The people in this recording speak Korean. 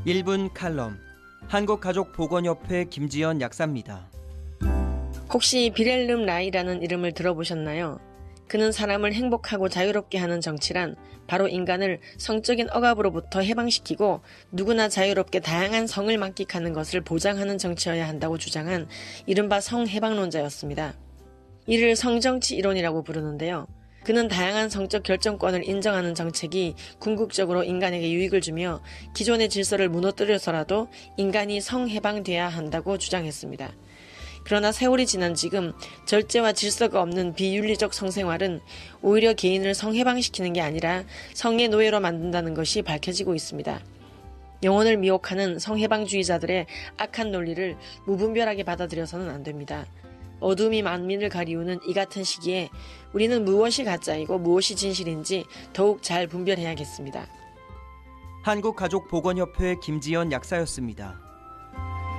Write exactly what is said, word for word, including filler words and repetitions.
일 분 칼럼, 한국가족보건협회 김지연 약사입니다. 혹시 비렐름 라이라는 이름을 들어보셨나요? 그는 사람을 행복하고 자유롭게 하는 정치란 바로 인간을 성적인 억압으로부터 해방시키고 누구나 자유롭게 다양한 성을 만끽하는 것을 보장하는 정치여야 한다고 주장한 이른바 성해방론자였습니다. 이를 성정치 이론이라고 부르는데요. 그는 다양한 성적 결정권을 인정하는 정책이 궁극적으로 인간에게 유익을 주며 기존의 질서를 무너뜨려서라도 인간이 성해방돼야 한다고 주장했습니다. 그러나 세월이 지난 지금 절제와 질서가 없는 비윤리적 성생활은 오히려 개인을 성해방시키는 게 아니라 성의 노예로 만든다는 것이 밝혀지고 있습니다. 영혼을 미혹하는 성해방주의자들의 악한 논리를 무분별하게 받아들여서는 안 됩니다. 어둠이 만민을 가리우는 이 같은 시기에 우리는 무엇이 가짜이고 무엇이 진실인지 더욱 잘 분별해야겠습니다. 한국가족보건협회 김지연 약사였습니다.